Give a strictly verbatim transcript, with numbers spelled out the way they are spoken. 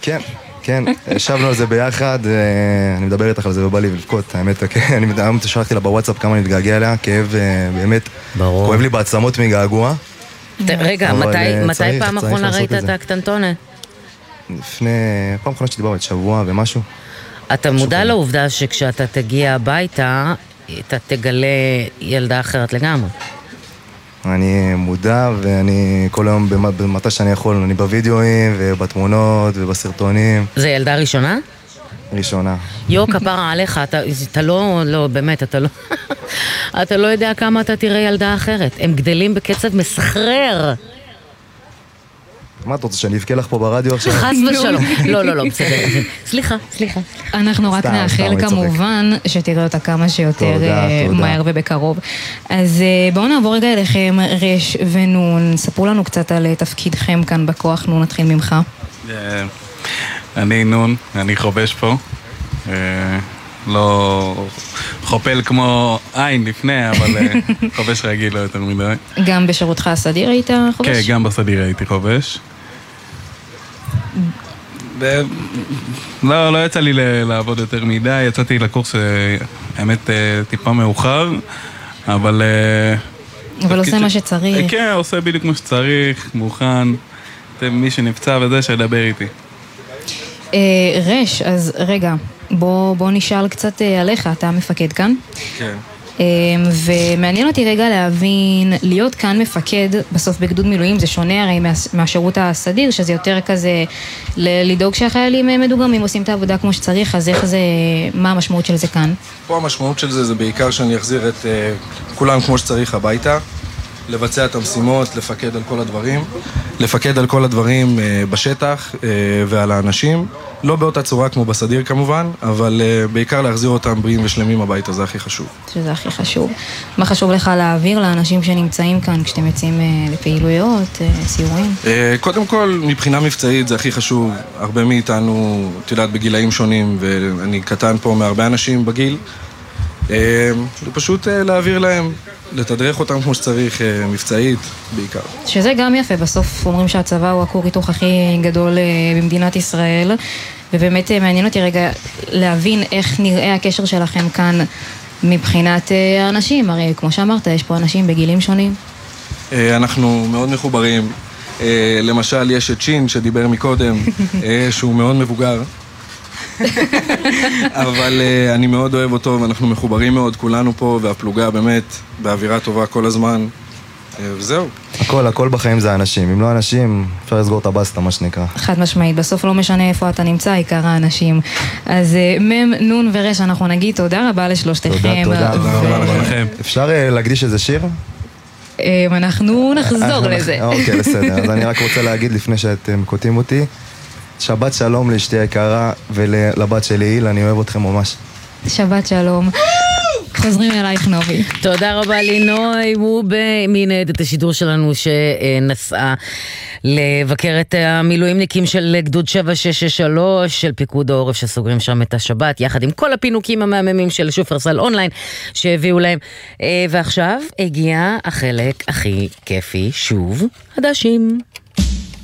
כן, כן, ישבנו על זה ביחד, אני מדבר איתך על זה ובא לי לבכות, האמת, אני שלחתי לה בוואטסאפ כמה נתגעגע עליה, כאב באמת, כואב לי בעצמות מגעגוע. רגע, מתי פעם אחרונה ראית את הקטנטונת? לפני, פעם אחרונה שדיברנו את שבוע ומשהו. אתה מודע לעובדה שכשאתה תגיע הביתה, אתה תגלה ילדה אחרת לגמרי? אני מודע ואני כל היום במתי שאני יכול, אני בווידאוים ובתמונות ובסרטונים. זה ילדה ראשונה? ראשונה. יו, כפרה עליך, אתה, אתה לא, לא, באמת, אתה לא, אתה לא יודע כמה אתה תראה ילדה אחרת. הם גדלים בקצב מסחרר. מה את רוצה, שאני אבכה לך פה ברדיו עכשיו? חס ושלום. לא, לא, לא, בסדר. סליחה, סליחה. אנחנו רק נאחל כמובן שתראה אותה כמה שיותר מהר ובקרוב. אז בואו נעבור רגע אליכם, רש ונון. ספרו לנו קצת על תפקידכם כאן בכוח. נון, נתחיל ממך. אני נון, אני חובש פה. לא חופל כמו עין לפני, אבל חובש רגיל לא יותר מדי. גם בשירותך הסדיר היית חובש? כן, גם בסדיר הייתי חובש. לא, לא יצא לי לעבוד יותר מדי, יצאתי לקורס, האמת, טיפה מאוחר, אבל... אבל עושה מה שצריך. כן, עושה בדיוק כמו שצריך, מוכן, מי שנפצע וזה, שידבר איתי. רש, אז רגע, בוא נשאל קצת עליך, אתה מפקד כאן? כן. ומעניין אותי רגע להבין, להיות כאן מפקד בסוף בגדוד מילואים זה שונה הרי מהשירות הסדיר, שזה יותר כזה לדאוג שהחיילים מדוגמים עושים את העבודה כמו שצריך, אז איך זה, מה המשמעות של זה כאן? פה המשמעות של זה זה בעיקר שאני אחזיר את כולם כמו שצריך הביתה, לבצע את המשימות, לפקד על כל הדברים, לפקד על כל הדברים בשטח ועל האנשים, לא באותה צורה כמו בסדיר כמובן, אבל בעיקר להחזיר אותם בריאים ושלמים הביתה, זה הכי חשוב. שזה הכי חשוב. מה חשוב לך להעביר לאנשים שנמצאים כאן כשאתם יוצאים לפעילויות, סיורים? קודם כל, מבחינה מבצעית זה הכי חשוב. הרבה מאיתנו, את יודעת, בגילאים שונים, ואני קטן פה מהרבה אנשים בגיל, ופשוט להעביר להם, לתדרך אותם כמו שצריך, מבצעית בעיקר. שזה גם יפה, בסוף אומרים שהצבא הוא הכור היתוך הכי גדול במדינת ישראל, ובאמת מעניין אותי רגע להבין איך נראה הקשר שלכם כאן מבחינת האנשים, הרי כמו שאמרת, יש פה אנשים בגילים שונים. אנחנו מאוד מחוברים, למשל יש את שין שדיבר מקודם, שהוא מאוד מבוגר, אבל uh, אני מאוד אוהב אותו ואנחנו מחוברים מאוד, כולנו פה, והפלוגה באמת באווירה טובה כל הזמן, uh, וזהו. הכל, הכל בחיים זה אנשים, אם לא אנשים אפשר לסגור את הבסטה, מה שנקרא. חד משמעית, בסוף לא משנה איפה אתה נמצא, עיקר האנשים. אז uh, מם, נון ורש, אנחנו נגיד תודה רבה לשלושתכם. תודה, תודה, ו... תודה רבה לכם. אפשר uh, להקדיש איזה שיר? Uh, אנחנו נחזור לזה. אוקיי, בסדר, אז אני רק רוצה להגיד לפני שאתם קוטעים אותי, שבת שלום לאשתי היקרה ולבת שלי איל, אני אוהב אתכם ממש. שבת שלום. חוזרים אלייך נובי. תודה רבה לינוי וובה מניידת השידור שלנו שנסעה לבקר את המילואימניקים של גדוד שבע שש שש שלוש של פיקוד העורף שסוגרים שם את השבת יחד עם כל הפינוקים המהממים של שופרסל אונליין שהביאו להם. ועכשיו הגיע החלק הכי כיפי, שוב, הדשים.